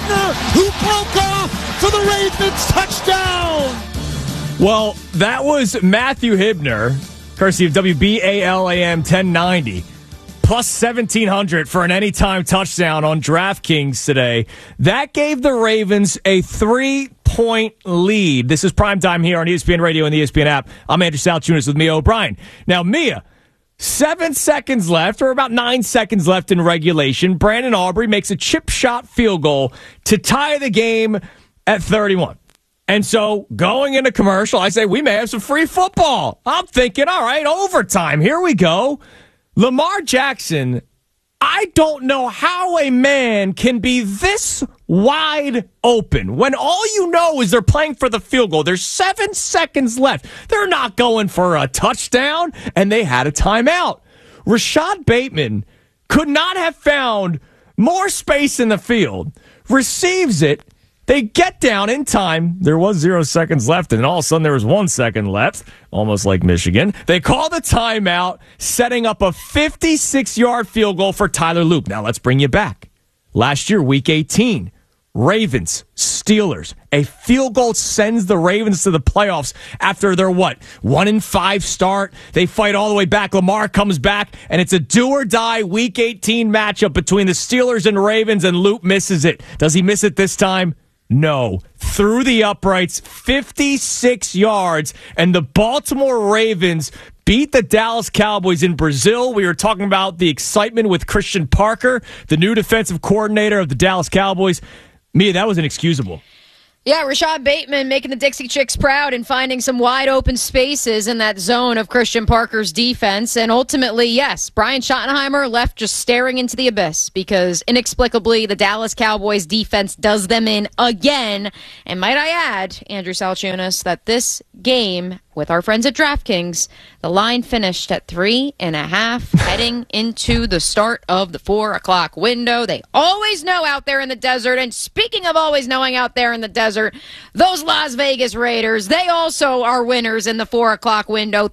Hibner, who broke off for the Ravens touchdown. Well, that was Matthew Hibner, courtesy of WBALAM 1090. Plus 1,700 for an anytime touchdown on DraftKings today. That gave the Ravens a 3-point lead. This is primetime here on ESPN Radio and the ESPN app. I'm Andrew Salchunas with Mia O'Brien. Now, Mia, 7 seconds left, or about 9 seconds left in regulation. Brandon Aubrey makes a chip shot field goal to tie the game at 31. And so going into commercial, I say, we may have some free football. I'm thinking, all right, overtime. Here we go. Lamar Jackson, I don't know how a man can be this wide open when all you know is they're playing for the field goal. There's 7 seconds left. They're not going for a touchdown, and they had a timeout. Rashad Bateman could not have found more space in the field, receives it. They get down in time. There was 0 seconds left, and all of a sudden there was 1 second left, almost like Michigan. They call the timeout, setting up a 56-yard field goal for Tyler Loop. Now let's bring you back. Last year, Week 18, Ravens, Steelers. A field goal sends the Ravens to the playoffs after their, 1-5 start. They fight all the way back. Lamar comes back, and it's a do-or-die Week 18 matchup between the Steelers and Ravens, and Loop misses it. Does he miss it this time? No. Through the uprights, 56 yards, and the Baltimore Ravens beat the Dallas Cowboys in Brazil. We were talking about the excitement with Christian Parker, the new defensive coordinator of the Dallas Cowboys. Mia, that was inexcusable. Yeah, Rashad Bateman making the Dixie Chicks proud and finding some wide open spaces in that zone of Christian Parker's defense. And ultimately, yes, Brian Schottenheimer left just staring into the abyss because inexplicably the Dallas Cowboys defense does them in again. And might I add, Andrew Salchunas, that this game with our friends at DraftKings, the line finished at 3.5 heading into the start of the 4 o'clock window. They always know out there in the desert. And speaking of always knowing out there in the desert, those Las Vegas Raiders, they also are winners in the 4 o'clock window,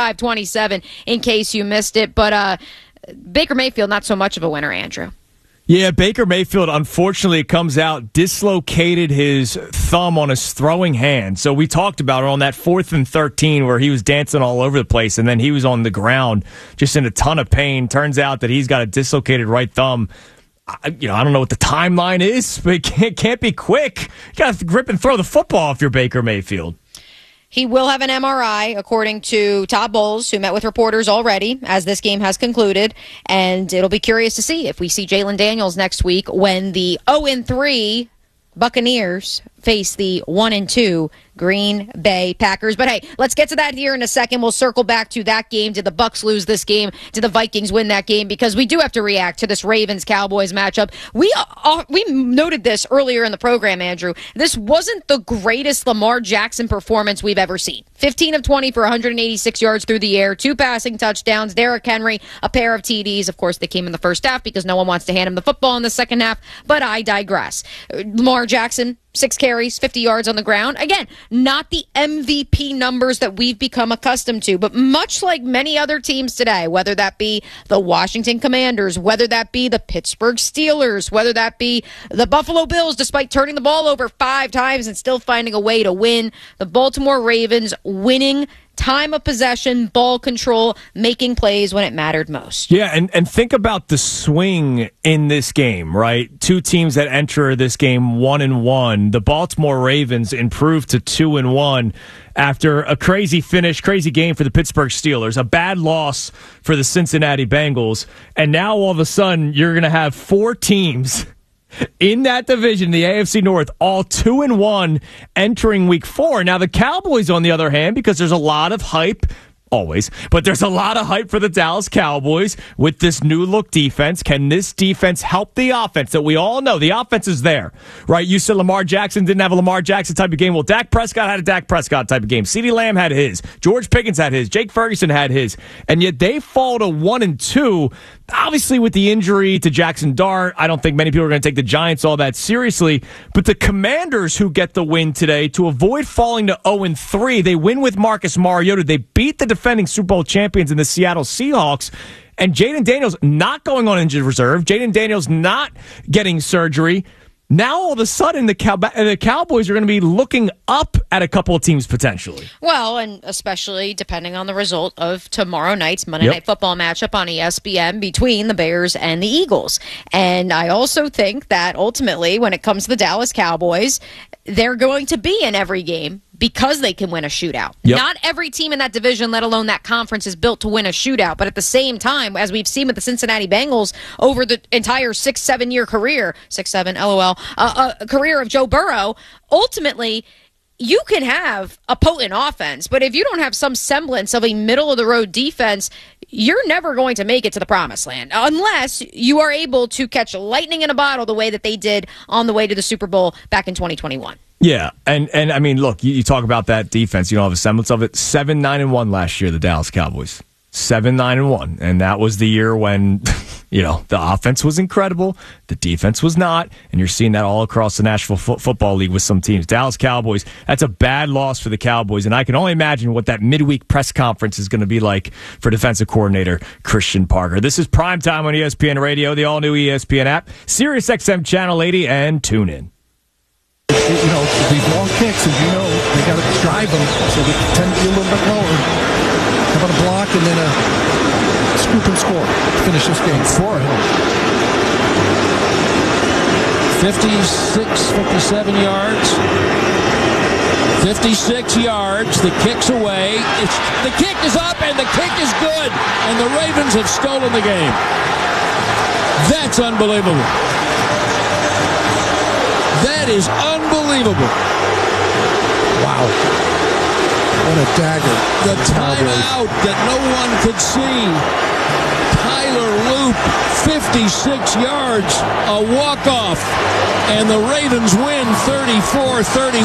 35-27 in case you missed it. But Baker Mayfield, not so much of a winner, Andrew. Yeah, Baker Mayfield, unfortunately, it comes out, dislocated his thumb on his throwing hand. So we talked about it on that 4th and 13 where he was dancing all over the place, and then he was on the ground just in a ton of pain. Turns out that he's got a dislocated right thumb. I don't know what the timeline is, but it can't be quick. You got to grip and throw the football if you're Baker Mayfield. He will have an MRI, according to Todd Bowles, who met with reporters already as this game has concluded. And it'll be curious to see if we see Jalen Daniels next week when the 0-3 Buccaneers face the 1-2 Green Bay Packers. But hey, let's get to that here in a second. We'll circle back to that game. Did the Bucs lose this game? Did the Vikings win that game? Because we do have to react to this Ravens-Cowboys matchup. We noted this earlier in the program, Andrew. This wasn't the greatest Lamar Jackson performance we've ever seen. 15 of 20 for 186 yards through the air, 2 passing touchdowns. Derrick Henry, a pair of TDs. Of course, they came in the first half because no one wants to hand him the football in the second half. But I digress. Lamar Jackson, 6 carries, 50 yards on the ground. Again, not the MVP numbers that we've become accustomed to, but much like many other teams today, whether that be the Washington Commanders, whether that be the Pittsburgh Steelers, whether that be the Buffalo Bills, despite turning the ball over 5 times and still finding a way to win, the Baltimore Ravens winning time of possession, ball control, making plays when it mattered most. Yeah, and think about the swing in this game, right? 2 teams that enter this game 1-1. The Baltimore Ravens improved to 2-1 after a crazy finish, crazy game for the Pittsburgh Steelers, a bad loss for the Cincinnati Bengals, and now all of a sudden you're going to have 4 teams in that division, the AFC North, all 2-1 entering week 4. Now, the Cowboys, on the other hand, because there's a lot of hype, always, but there's a lot of hype for the Dallas Cowboys with this new look defense. Can this defense help the offense that we all know? The offense is there, right? You said Lamar Jackson didn't have a Lamar Jackson type of game. Well, Dak Prescott had a Dak Prescott type of game. CeeDee Lamb had his. George Pickens had his. Jake Ferguson had his. And yet they fall to 1-2. Obviously, with the injury to Jackson Dart, I don't think many people are going to take the Giants all that seriously. But the Commanders, who get the win today, to avoid falling to 0-3, they win with Marcus Mariota. They beat the defending Super Bowl champions in the Seattle Seahawks. And Jaden Daniels not going on injured reserve. Jaden Daniels not getting surgery. Now, all of a sudden, the Cowboys are going to be looking up at a couple of teams potentially. Well, and especially depending on the result of tomorrow night's Monday Night Football matchup on ESPN between the Bears and the Eagles. And I also think that ultimately, when it comes to the Dallas Cowboys, they're going to be in every game because they can win a shootout. Not every team in that division, let alone that conference, is built to win a shootout. But at the same time, as we've seen with the Cincinnati Bengals over the entire 6-7 year career, 6-7, LOL, career of Joe Burrow, ultimately, you can have a potent offense, but if you don't have some semblance of a middle-of-the-road defense, you're never going to make it to the promised land unless you are able to catch lightning in a bottle the way that they did on the way to the Super Bowl back in 2021. Yeah, and I mean, look, you talk about that defense. You don't have a semblance of it. 7-9-1 last year, the Dallas Cowboys. 7-9-1, and that was the year when, the offense was incredible, the defense was not, and you're seeing that all across the National Football League with some teams. Dallas Cowboys, that's a bad loss for the Cowboys, and I can only imagine what that midweek press conference is going to be like for defensive coordinator Christian Parker. This is Primetime on ESPN Radio, the all-new ESPN app, SiriusXM Channel 80, and tune in. These long kicks, as you know, they got to drive them, so they tend to be a little bit lower. How about a block and then a scoop and score to finish this game? 56, 57 yards. 56 yards. The kick's away. The kick is up, and the kick is good. And the Ravens have stolen the game. That's unbelievable. That is unbelievable. Wow. What a dagger. The timeout that no one could see. Tyler Loop, 56 yards, a walk-off, and the Ravens win 34-31.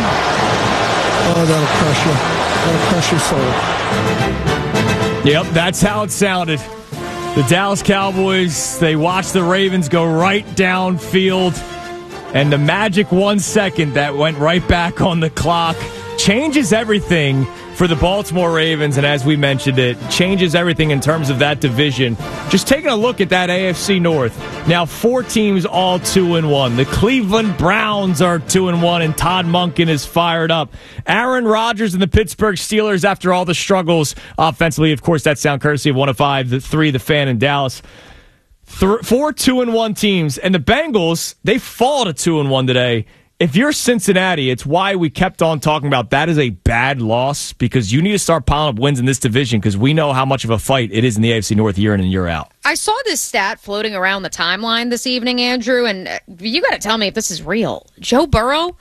Oh, that'll crush you. That'll crush your soul. Yep, that's how it sounded. The Dallas Cowboys, they watched the Ravens go right downfield, and the magic 1 second that went right back on the clock changes everything for the Baltimore Ravens, and as we mentioned, it changes everything in terms of that division. Just taking a look at that AFC North. Now 4 teams all 2-1. The Cleveland Browns are 2-1, and Todd Monken is fired up. Aaron Rodgers and the Pittsburgh Steelers, after all the struggles offensively, of course, that sound courtesy of 105, the 3, the Fan in Dallas. 4 2-1 teams, and the Bengals, they fall to 2-1 today. If you're Cincinnati, it's why we kept on talking about that is a bad loss, because you need to start piling up wins in this division, because we know how much of a fight it is in the AFC North year in and year out. I saw this stat floating around the timeline this evening, Andrew, and you got to tell me if this is real. Joe Burrow,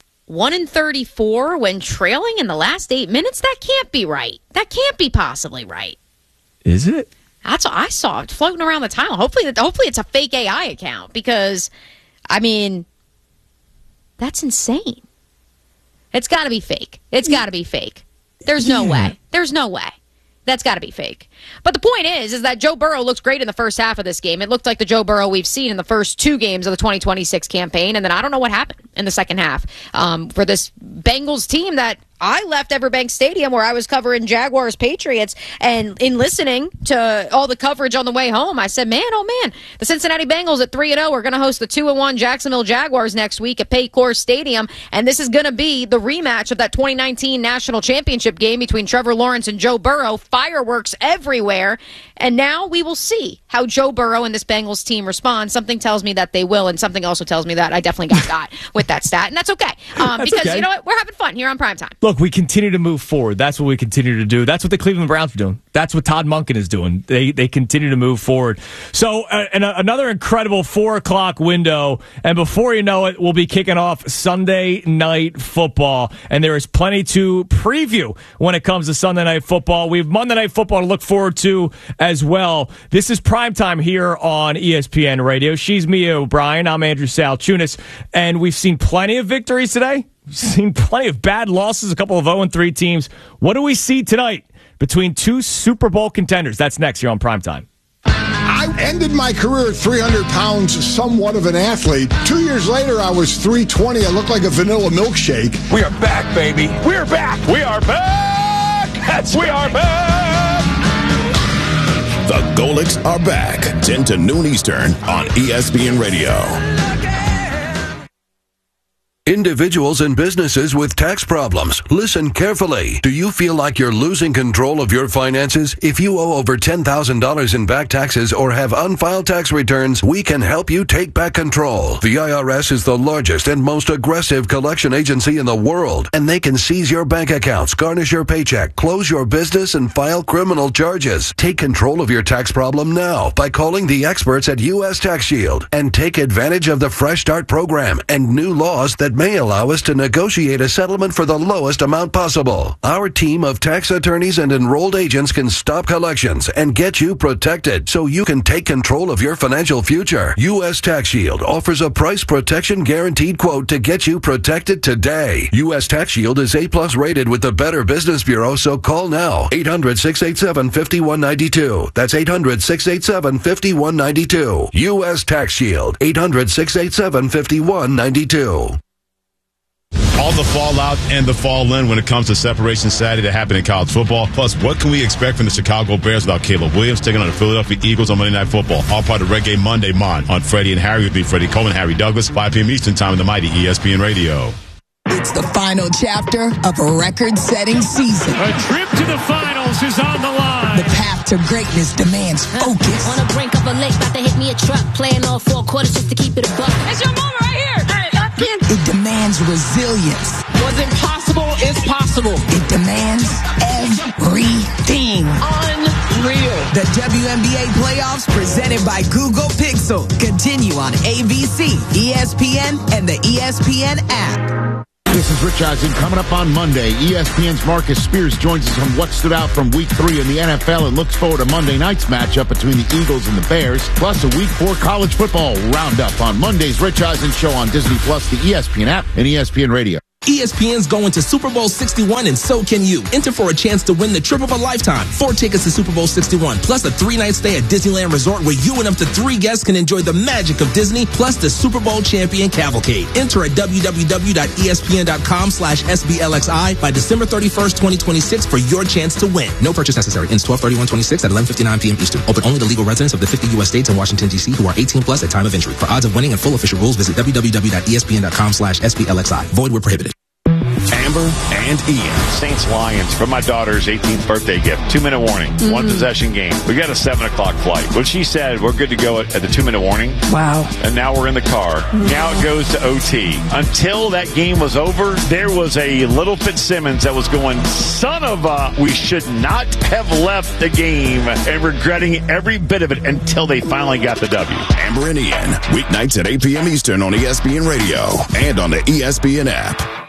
1-34 when trailing in the last 8 minutes? That can't be right. That can't be possibly right. Is it? That's what I saw. It's floating around the timeline. Hopefully it's a fake AI account, because, I mean, that's insane. It's got to be fake. It's got to be fake. There's no way. There's no way. That's got to be fake. But the point is that Joe Burrow looks great in the first half of this game. It looked like the Joe Burrow we've seen in the first 2 games of the 2026 campaign, and then I don't know what happened in the second half for this Bengals team that I left Everbank Stadium where I was covering Jaguars Patriots, and in listening to all the coverage on the way home, I said, oh man, the Cincinnati Bengals at 3-0 are going to host the 2-1 Jacksonville Jaguars next week at Paycor Stadium, and this is going to be the rematch of that 2019 National Championship game between Trevor Lawrence and Joe Burrow. Fireworks everywhere, and now we will see how Joe Burrow and this Bengals team respond. Something tells me that they will, and something also tells me that I definitely got with that stat, and that's okay. Because okay. You know what? We're having fun here on Primetime. Look, we continue to move forward. That's what we continue to do. That's what the Cleveland Browns are doing. That's what Todd Monken is doing. They continue to move forward. So another incredible 4 o'clock window, and before you know it, we'll be kicking off Sunday Night Football, and there is plenty to preview when it comes to Sunday Night Football. We have Monday Night Football to look forward to as well. This is Primetime here on ESPN Radio. She's Mia O'Brien. I'm Andrew Salchunas, and we've seen plenty of victories today. We've seen plenty of bad losses, a couple of 0-3 teams. What do we see tonight between 2 Super Bowl contenders? That's next here on Primetime. I ended my career at 300 pounds, somewhat of an athlete. 2 years later, I was 320. I looked like a vanilla milkshake. We are back, baby. We are back. We are back. We are back. The Golics are back. 10 to noon Eastern on ESPN Radio. Individuals and businesses with tax problems, listen carefully. Do you feel like you're losing control of your finances? If you owe over $10,000 in back taxes or have unfiled tax returns, we can help you take back control. The IRS is the largest and most aggressive collection agency in the world, and they can seize your bank accounts, garnish your paycheck, close your business, and file criminal charges. Take control of your tax problem now by calling the experts at U.S. Tax Shield and take advantage of the Fresh Start program and new laws that may allow us to negotiate a settlement for the lowest amount possible. Our team of tax attorneys and enrolled agents can stop collections and get you protected so you can take control of your financial future. U.S. Tax Shield offers a price protection guaranteed quote to get you protected today. U.S. Tax Shield is A+ rated with the Better Business Bureau, so call now. 800-687-5192. That's 800-687-5192. U.S. Tax Shield. 800-687-5192. All the fallout and the fall in when it comes to Separation Saturday that happened in college football. Plus, what can we expect from the Chicago Bears without Caleb Williams taking on the Philadelphia Eagles on Monday Night Football? All part of Red Game Monday on Freddie and Harry with me, Freddie Coleman, Harry Douglas, 5 p.m. Eastern Time in the mighty ESPN Radio. It's the final chapter of a record-setting season. A trip to the finals is on the line. The path to greatness demands focus. On the brink of a lake, about to hit me a truck. Playing all 4 quarters just to keep it a buck. It's your moment right here. It demands resilience. What's impossible is possible. It demands everything. Unreal. The WNBA playoffs presented by Google Pixel continue on ABC, ESPN, and the ESPN app. This is Rich Eisen. Coming up on Monday, ESPN's Marcus Spears joins us on what stood out from Week 3 in the NFL and looks forward to Monday night's matchup between the Eagles and the Bears, plus a Week 4 college football roundup on Monday's Rich Eisen Show on Disney+, the ESPN app, and ESPN Radio. ESPN's going to Super Bowl 61, and so can you. Enter for a chance to win the trip of a lifetime. 4 tickets to Super Bowl 61, plus a 3-night stay at Disneyland Resort where you and up to 3 guests can enjoy the magic of Disney, plus the Super Bowl champion cavalcade. Enter at www.espn.com/SBLXI by December 31st, 2026 for your chance to win. No purchase necessary. Ends 12/31/26 at 11:59 p.m. Eastern. Open only to legal residents of the 50 U.S. states and Washington, D.C. who are 18 plus at time of entry. For odds of winning and full official rules, visit www.espn.com/SBLXI. Void where prohibited. Amber and Ian. Saints-Lions for my daughter's 18th birthday gift. 2-minute warning. 1 possession game. We got a 7 o'clock flight. When she said we're good to go at the 2-minute warning. Wow. And now we're in the car. Now it goes to OT. Until that game was over, there was a little Fitzsimmons that was going, son of a, we should not have left the game, and regretting every bit of it until they finally got the W. Amber and Ian, weeknights at 8 p.m. Eastern on ESPN Radio and on the ESPN app.